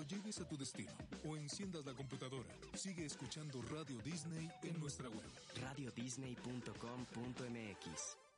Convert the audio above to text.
cuando llegues a tu destino o enciendas la computadora, sigue escuchando Radio Disney en nuestra web. radiodisney.com.mx